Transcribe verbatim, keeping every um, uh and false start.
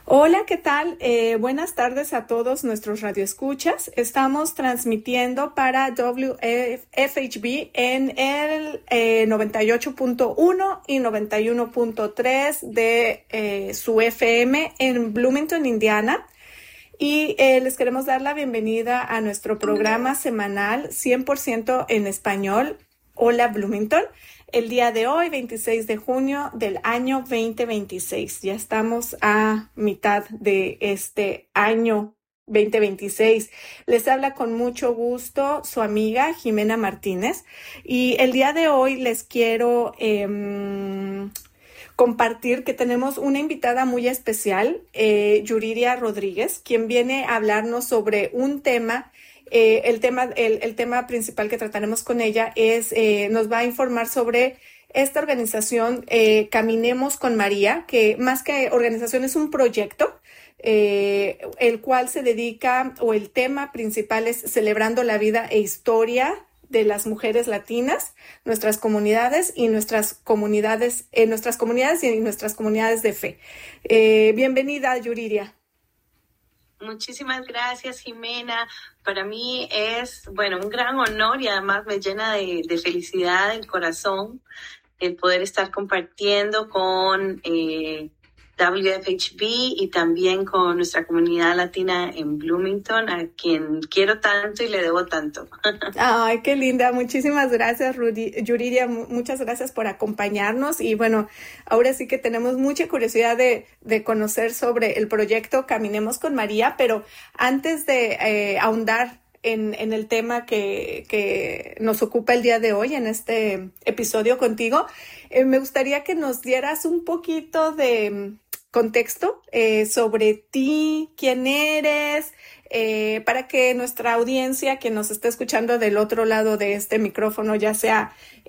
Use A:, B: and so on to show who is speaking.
A: Hola, ¿qué tal? Eh, buenas tardes a todos nuestros radioescuchas. Estamos transmitiendo para W F H B en el eh, noventa y ocho punto uno y noventa y uno punto tres de eh, su F M en Bloomington, Indiana. Y eh, les queremos dar la bienvenida a nuestro programa semanal cien por ciento en español. Hola, Bloomington. El día de hoy, veintiséis de junio del año veinte veintiséis. Ya estamos a mitad de este año veinte veintiséis. Les habla con mucho gusto su amiga Jimena Martínez. Y el día de hoy les quiero eh, compartir que tenemos una invitada muy especial, eh, Yuridia Rodríguez, quien viene a hablarnos sobre un tema. Eh, el tema, el, el tema principal que trataremos con ella es, eh, nos va a informar sobre esta organización, eh, Caminemos con María, que más que organización es un proyecto, eh, el cual se dedica, o el tema principal es celebrando la vida e historia de las mujeres latinas, nuestras comunidades y nuestras comunidades, eh, nuestras comunidades y nuestras comunidades de fe. Eh, bienvenida, Yuridia.
B: Muchísimas gracias, Jimena. Para mí es, bueno, un gran honor y además me llena de, de felicidad el corazón el poder estar compartiendo con eh, W F H B y también con nuestra comunidad latina en Bloomington, a quien quiero tanto y le debo tanto.
A: Ay, qué linda. Muchísimas gracias, Rudy, Yuridia. Muchas gracias por acompañarnos. Y bueno, ahora sí que tenemos mucha curiosidad de, de conocer sobre el proyecto Caminemos con María, pero antes de eh, ahondar en, en el tema que, que nos ocupa el día de hoy, en este episodio contigo, eh, me gustaría que nos dieras un poquito de contexto eh, sobre ti, quién eres, eh, para que nuestra audiencia que nos está escuchando del otro lado de este micrófono, ya sea